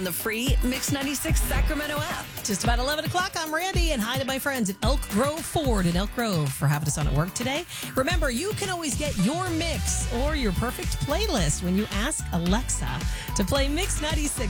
The free Mix 96 Sacramento app. Just about 11 o'clock, I'm Randy, and hi to my friends at Elk Grove Ford in Elk Grove for having us on at work today. Remember, you can always get your mix or your perfect playlist when you ask Alexa to play Mix 96